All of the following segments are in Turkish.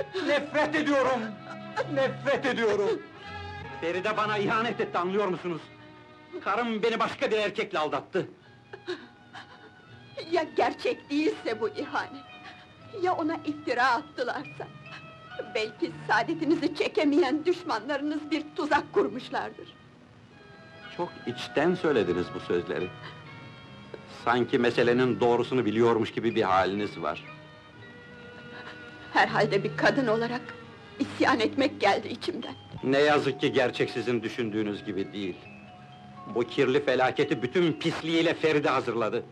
Nefret ediyorum! Nefret ediyorum! Feride bana ihanet etti, anlıyor musunuz? Karım beni başka bir erkekle aldattı. Ya gerçek değilse bu ihanet? Ya ona iftira attılarsa? Belki saadetinizi çekemeyen düşmanlarınız bir tuzak kurmuşlardır. Çok içten söylediniz bu sözleri. Sanki meselenin doğrusunu biliyormuş gibi bir haliniz var. Herhalde bir kadın olarak isyan etmek geldi içimden. Ne yazık ki gerçek sizin düşündüğünüz gibi değil. Bu kirli felaketi bütün pisliğiyle Feride hazırladı.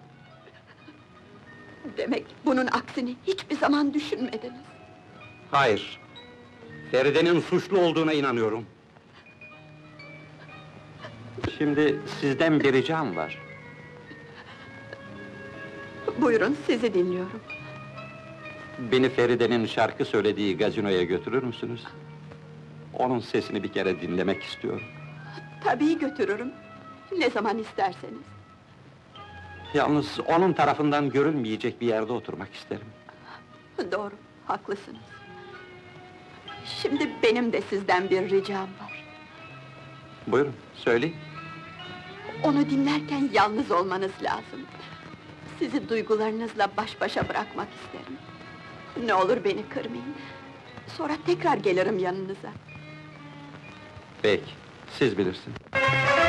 Demek bunun aksini hiçbir zaman düşünmediniz. Hayır, Feride'nin suçlu olduğuna inanıyorum. Şimdi sizden bir ricam var. Buyurun, sizi dinliyorum. Beni Feride'nin şarkı söylediği gazinoya götürür müsünüz? Onun sesini bir kere dinlemek istiyorum. Tabii götürürüm. Ne zaman isterseniz. Yalnız onun tarafından görülmeyecek bir yerde oturmak isterim. Doğru, haklısınız. Şimdi benim de sizden bir ricam var. Buyurun, söyleyin. Onu dinlerken yalnız olmanız lazım. Sizi duygularınızla baş başa bırakmak isterim. Ne olur beni kırmayın. Sonra tekrar gelirim yanınıza. Peki, siz bilirsiniz.